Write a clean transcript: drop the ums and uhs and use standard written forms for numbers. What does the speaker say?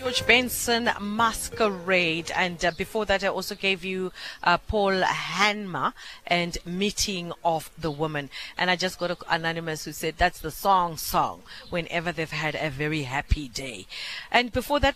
George Benson, Masquerade, and before that I also gave you Paul Hanma and Meeting of the Woman. And I just got an anonymous who said that's the song whenever they've had a very happy day. And before that